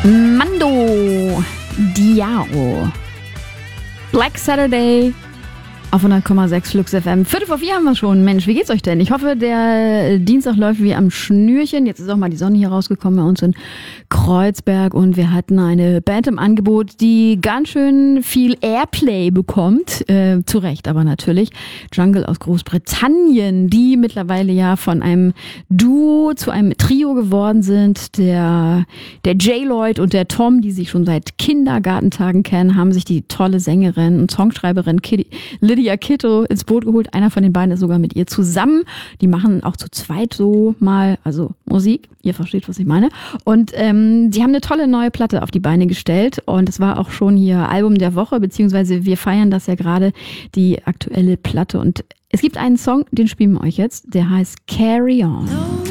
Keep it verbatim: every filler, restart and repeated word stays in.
Mando Diao. Black Saturday auf hundert Komma sechs Flux F M. Viertel vor vier haben wir schon. Mensch, wie geht's euch denn? Ich hoffe, der Dienstag läuft wie am Schnürchen. Jetzt ist auch mal die Sonne hier rausgekommen bei uns in Kreuzberg und wir hatten eine Band im Angebot, die ganz schön viel Airplay bekommt. Äh, zu Recht aber natürlich. Jungle aus Großbritannien, die mittlerweile ja von einem Duo zu einem Trio geworden sind. Der, der J-Lloyd und der Tom, die sich schon seit Kindergartentagen kennen, haben sich die tolle Sängerin und Songschreiberin Kitty, Lydia Kitto ins Boot geholt. Einer von den beiden ist sogar mit ihr zusammen. Die machen auch zu zweit so mal, also Musik. Ihr versteht, was ich meine. Und ähm, die haben eine tolle neue Platte auf die Beine gestellt. Und es war auch schon hier Album der Woche, beziehungsweise wir feiern das ja gerade, die aktuelle Platte. Und es gibt einen Song, den spielen wir euch jetzt. Der heißt Carry On.